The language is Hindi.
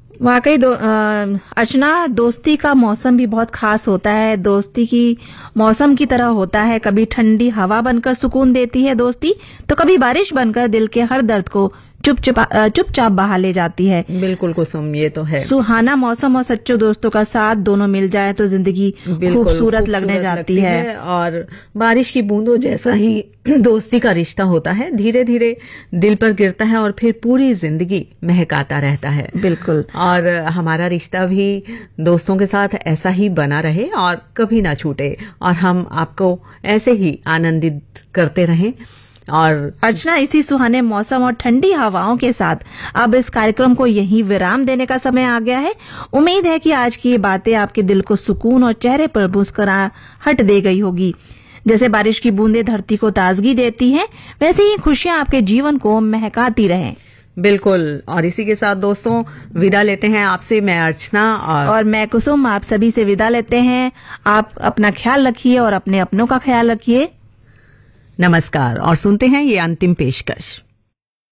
वाकई अर्चना, दोस्ती का मौसम भी बहुत खास होता है। दोस्ती की मौसम की तरह होता है। कभी ठंडी हवा बनकर सुकून देती है दोस्ती, तो कभी बारिश बनकर दिल के हर दर्द को चुपचाप बहा ले जाती है। बिल्कुल कुसुम, ये तो है। सुहाना मौसम और सच्चे दोस्तों का साथ दोनों मिल जाए तो जिंदगी खूबसूरत लगने जाती है। और बारिश की बूंदों जैसा ही दोस्ती का रिश्ता होता है, धीरे धीरे दिल पर गिरता है और फिर पूरी जिंदगी महकाता रहता है। बिल्कुल। और हमारा रिश्ता भी दोस्तों के साथ ऐसा ही बना रहे और कभी ना छूटे, और हम आपको ऐसे ही आनंदित करते रहें। और अर्चना, इसी सुहाने मौसम और ठंडी हवाओं के साथ अब इस कार्यक्रम को यहीं विराम देने का समय आ गया है। उम्मीद है कि आज की ये बातें आपके दिल को सुकून और चेहरे पर मुस्कुराहट दे गई होगी। जैसे बारिश की बूंदें धरती को ताजगी देती हैं, वैसे ही खुशियां आपके जीवन को महकाती रहें। बिल्कुल। और इसी के साथ दोस्तों विदा लेते हैं आपसे। मैं अर्चना और मैं कुसुम आप सभी से विदा लेते हैं। आप अपना ख्याल रखिए और अपने अपनों का ख्याल रखिए। नमस्कार। और सुनते हैं ये अंतिम पेशकश।